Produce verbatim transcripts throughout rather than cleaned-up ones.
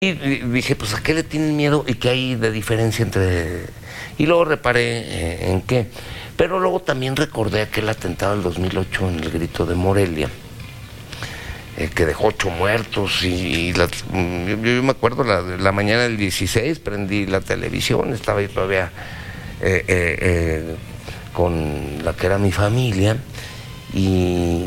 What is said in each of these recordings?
Y dije, pues, ¿a qué le tienen miedo y qué hay de diferencia entre...? Y luego reparé eh, en qué. Pero luego también recordé aquel atentado del dos mil ocho en el Grito de Morelia, eh, que dejó ocho muertos. Y, y la, yo, yo me acuerdo, la, la mañana del dieciséis prendí la televisión, estaba ahí todavía eh, eh, eh, con la que era mi familia, y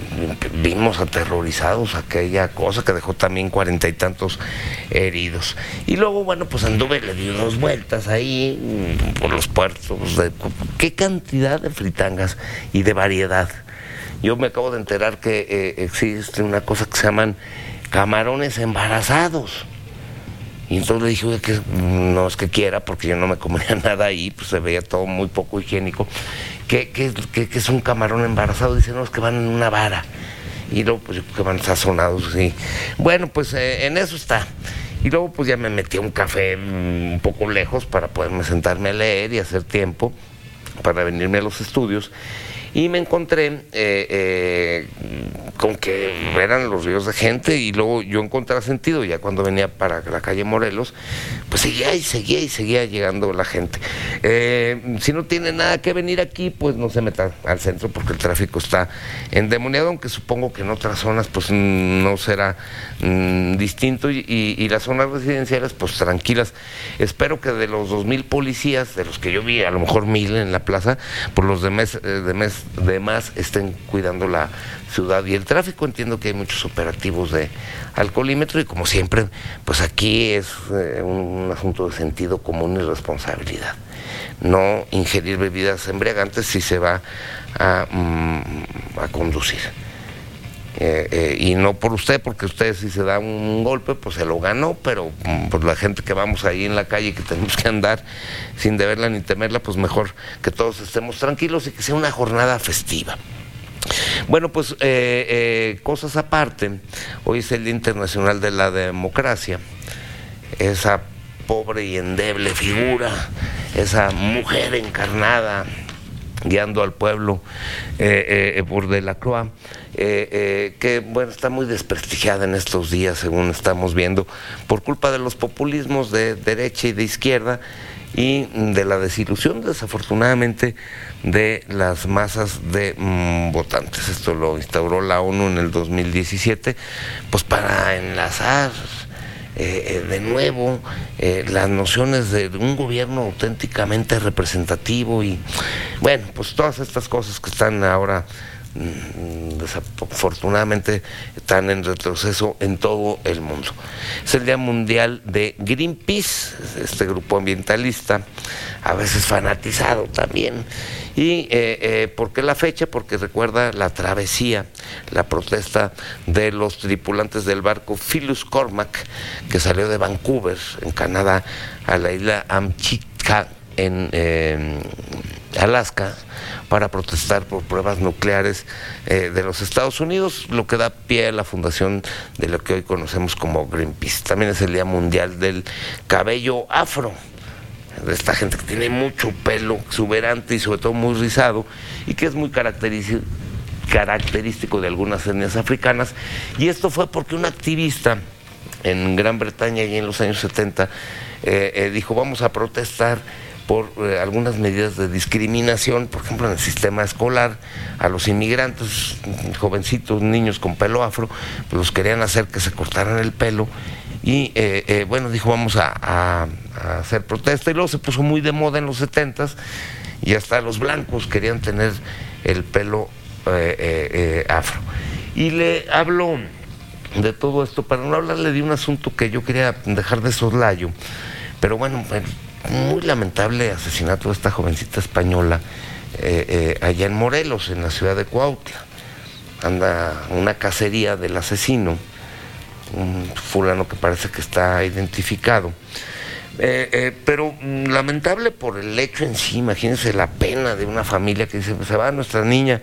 vimos aterrorizados aquella cosa que dejó también cuarenta y tantos heridos. Y luego, bueno, pues anduve, le di unas vueltas ahí por los puertos. De, qué cantidad de fritangas y de variedad. Yo me acabo de enterar que eh, existe una cosa que se llaman camarones embarazados. Y entonces le dije, oye, que no es que quiera, porque yo no me comería nada ahí, pues se veía todo muy poco higiénico. ¿Qué, qué, qué, qué es un camarón embarazado? Dice, no, es que van en una vara. Y luego, pues yo creo que van sazonados, sí. Bueno, pues eh, en eso está. Y luego, pues ya me metí a un café mmm, un poco lejos para poderme sentarme a leer y hacer tiempo para venirme a los estudios. Y me encontré eh, eh, con que eran los ríos de gente, y luego yo encontré sentido, ya cuando venía para la calle Morelos, pues seguía y seguía y seguía llegando la gente. Eh, si no tiene nada que venir aquí, pues no se meta al centro, porque el tráfico está endemoniado, aunque supongo que en otras zonas pues no será mmm, distinto, y, y, y las zonas residenciales pues tranquilas. Espero que de los dos mil policías, de los que yo vi, a lo mejor mil en la plaza, por los de mes, de mes de más estén cuidando la ciudad y el tráfico. Entiendo que hay muchos operativos de alcoholímetro, y como siempre, pues aquí es eh, un, un asunto de sentido común y responsabilidad. No ingerir bebidas embriagantes si se va a, mm, a conducir. Eh, eh, y no por usted, porque usted si se da un golpe, pues se lo ganó, pero por la gente que vamos ahí en la calle, que tenemos que andar sin deberla ni temerla, pues mejor que todos estemos tranquilos y que sea una jornada festiva. Bueno, pues eh, eh, cosas aparte, hoy es el Día Internacional de la Democracia. Esa pobre y endeble figura, esa mujer encarnada guiando al pueblo eh, eh, por Delacroix, eh, eh, que bueno, está muy desprestigiada en estos días, según estamos viendo, por culpa de los populismos de derecha y de izquierda, y de la desilusión, desafortunadamente, de las masas de mmm, votantes. Esto lo instauró la ONU en el dos mil diecisiete, pues para enlazar Eh, de nuevo eh, las nociones de un gobierno auténticamente representativo. Y bueno, pues todas estas cosas que están ahora mmm, desafortunadamente están en retroceso en todo el mundo. Es el Día Mundial de Greenpeace, este grupo ambientalista, a veces fanatizado también. ¿Y eh, eh, por qué la fecha? Porque recuerda la travesía, la protesta de los tripulantes del barco Philus Cormac, que salió de Vancouver, en Canadá, a la isla Amchitka, en eh, Alaska, para protestar por pruebas nucleares eh, de los Estados Unidos, lo que da pie a la fundación de lo que hoy conocemos como Greenpeace. También es el Día Mundial del Cabello Afro, de esta gente que tiene mucho pelo exuberante y sobre todo muy rizado, y que es muy característico, característico de algunas etnias africanas. Y esto fue porque un activista en Gran Bretaña y en los años setenta eh, eh, dijo, vamos a protestar por eh, algunas medidas de discriminación, por ejemplo en el sistema escolar, a los inmigrantes, jovencitos, niños con pelo afro, pues los querían hacer que se cortaran el pelo. Y eh, eh, bueno, dijo, vamos a, a, a hacer protesta. Y luego se puso muy de moda en los setentas, y hasta los blancos querían tener el pelo eh, eh, eh, afro. Y le hablo de todo esto para no hablarle de un asunto que yo quería dejar de soslayo, pero bueno, muy lamentable asesinato de esta jovencita española eh, eh, allá en Morelos, en la ciudad de Cuautla. Anda una cacería del asesino, un fulano que parece que está identificado, eh, eh, pero mm, lamentable por el hecho en sí. Imagínense la pena de una familia que dice, pues se va nuestra niña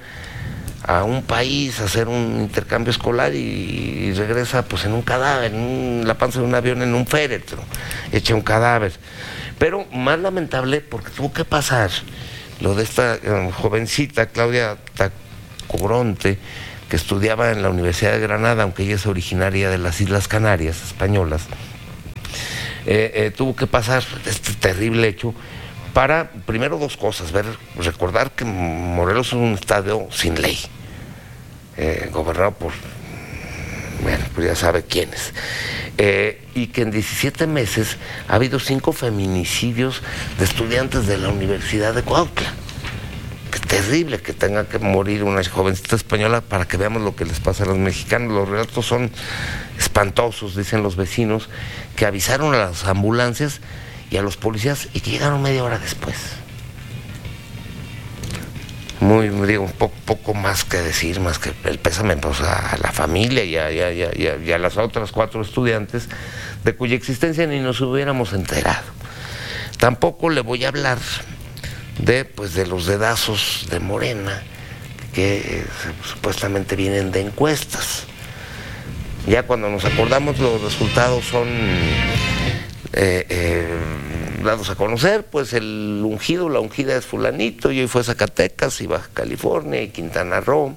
a un país a hacer un intercambio escolar, y, y regresa pues en un cadáver, en la panza de un avión, en un féretro, echa un cadáver. Pero más lamentable porque tuvo que pasar lo de esta um, jovencita, Claudia Tacoronte, que estudiaba en la Universidad de Granada, aunque ella es originaria de las Islas Canarias españolas, eh, eh, tuvo que pasar este terrible hecho para, primero, dos cosas, ver, recordar que Morelos es un estado sin ley, eh, gobernado por, bueno, pues ya sabe quiénes, eh, y que en diecisiete meses ha habido cinco feminicidios de estudiantes de la Universidad de Cuautla. Qué terrible que tenga que morir una jovencita española para que veamos lo que les pasa a los mexicanos. Los relatos son espantosos, dicen los vecinos, que avisaron a las ambulancias y a los policías y que llegaron media hora después. Muy, digo, un poco, poco más que decir, más que el pésame pues, a la familia y a, y, a, y, a, y a las otras cuatro estudiantes de cuya existencia ni nos hubiéramos enterado. Tampoco le voy a hablar de, pues, de los dedazos de Morena que eh, supuestamente vienen de encuestas. Ya cuando nos acordamos los resultados son Eh, eh, dados a conocer, pues el ungido, la ungida es fulanito, y hoy fue Zacatecas y Baja California y Quintana Roo.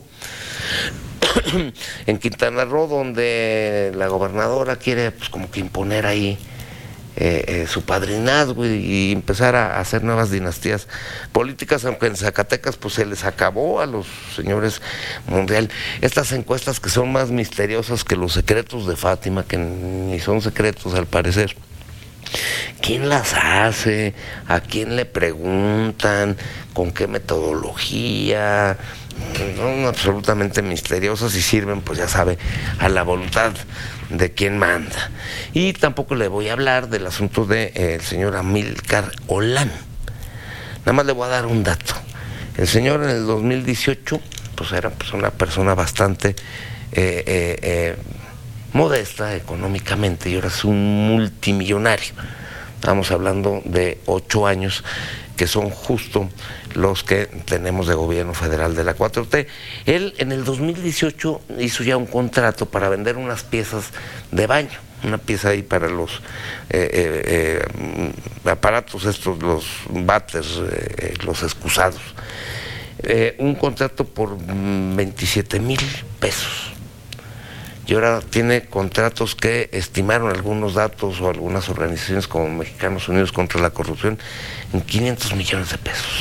En Quintana Roo, donde la gobernadora quiere pues como que imponer ahí eh, eh, su padrinazgo y, y empezar a, a hacer nuevas dinastías políticas, aunque en Zacatecas pues se les acabó a los señores Monreal. Estas encuestas que son más misteriosas que los secretos de Fátima, que ni son secretos al parecer. ¿Quién las hace? ¿A quién le preguntan? ¿Con qué metodología? Son absolutamente misteriosas y sirven, pues ya sabe, a la voluntad de quien manda. Y tampoco le voy a hablar del asunto del de, eh, señor Amílcar Olán. Nada más le voy a dar un dato. El señor en el dos mil dieciocho pues era pues, una persona bastante eh, eh, eh, modesta económicamente, y ahora es un multimillonario. Estamos hablando de ocho años, que son justo los que tenemos de gobierno federal de la cuatro T. Él en el dos mil dieciocho hizo ya un contrato para vender unas piezas de baño, una pieza ahí para los eh, eh, eh, aparatos estos, los váteres, eh, los excusados. Eh, un contrato por veintisiete mil pesos. Y ahora tiene contratos que estimaron algunos datos o algunas organizaciones como Mexicanos Unidos contra la Corrupción en quinientos millones de pesos.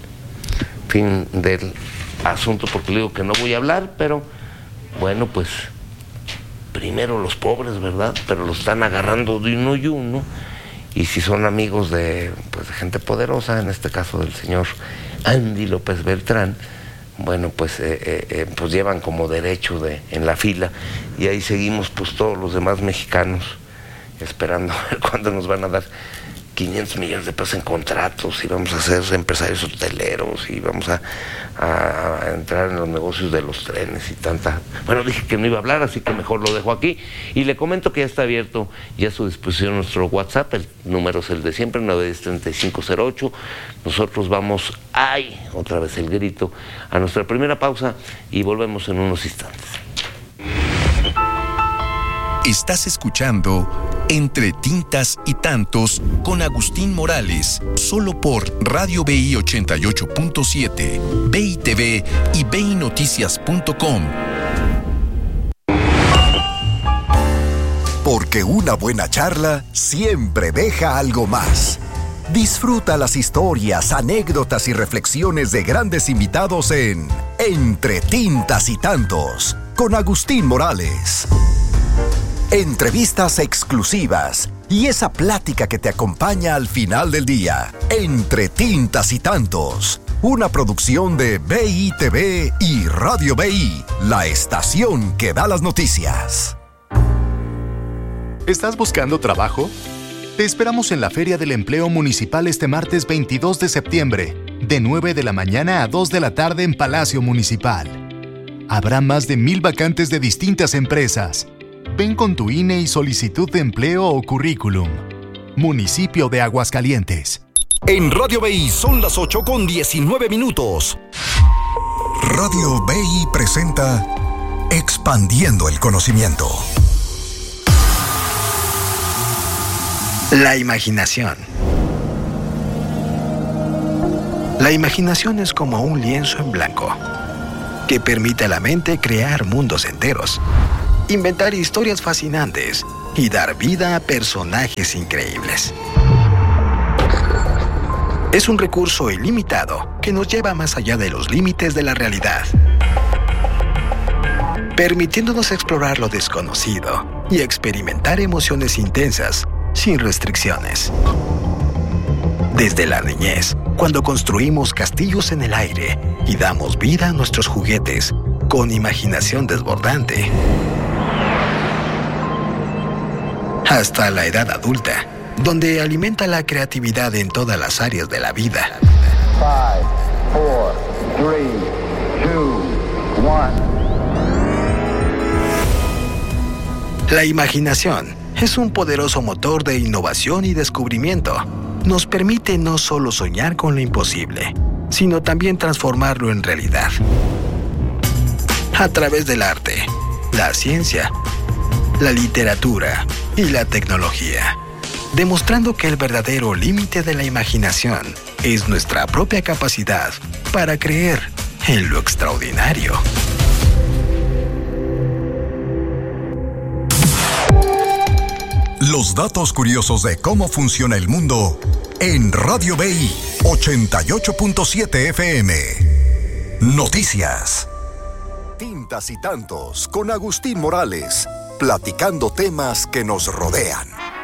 Fin del asunto, porque le digo que no voy a hablar, pero bueno, pues primero los pobres, ¿verdad? Pero los están agarrando de uno y uno, y si son amigos de, pues, de gente poderosa, en este caso del señor Andy López Beltrán, bueno, pues, eh, eh, pues llevan como derecho de, en la fila, y ahí seguimos pues todos los demás mexicanos esperando a ver cuándo nos van a dar quinientos millones de pesos en contratos, y vamos a ser empresarios hoteleros, y vamos a, a, a entrar en los negocios de los trenes y tanta... Bueno, dije que no iba a hablar, así que mejor lo dejo aquí, y le comento que ya está abierto ya a su disposición nuestro WhatsApp. El número es el de siempre, nueve diez, treinta y cinco cero ocho. Nosotros vamos, ¡ay!, otra vez el grito, a nuestra primera pausa, y volvemos en unos instantes. Estás escuchando Entre Tintas y Tantos con Agustín Morales, solo por Radio V I ochenta y ocho punto siete, V I T V y V I Noticias punto com. Porque una buena charla siempre deja algo más. Disfruta las historias, anécdotas y reflexiones de grandes invitados en Entre Tintas y Tantos con Agustín Morales. Entrevistas exclusivas y esa plática que te acompaña al final del día. Entre Tintas y Tantos, una producción de V I T V y Radio V I, la estación que da las noticias. ¿Estás buscando trabajo? Te esperamos en la Feria del Empleo Municipal este martes veintidós de septiembre, de nueve de la mañana a dos de la tarde en Palacio Municipal. Habrá más de mil vacantes de distintas empresas. Ven con tu I N E y solicitud de empleo o currículum. Municipio de Aguascalientes. En Radio V I son las ocho con diecinueve minutos. Radio V I presenta Expandiendo el Conocimiento. La imaginación. La imaginación es como un lienzo en blanco que permite a la mente crear mundos enteros, inventar historias fascinantes y dar vida a personajes increíbles. Es un recurso ilimitado que nos lleva más allá de los límites de la realidad, permitiéndonos explorar lo desconocido y experimentar emociones intensas sin restricciones. Desde la niñez, cuando construimos castillos en el aire y damos vida a nuestros juguetes con imaginación desbordante, hasta la edad adulta, donde alimenta la creatividad en todas las áreas de la vida. Five, four, three, two, one. La imaginación es un poderoso motor de innovación y descubrimiento. Nos permite no solo soñar con lo imposible, sino también transformarlo en realidad. A través del arte, la ciencia, la literatura y la tecnología, demostrando que el verdadero límite de la imaginación es nuestra propia capacidad para creer en lo extraordinario. Los datos curiosos de cómo funciona el mundo en Radio B I ochenta y ocho punto siete F M. Noticias. Tintas y tantos con Agustín Morales, platicando temas que nos rodean.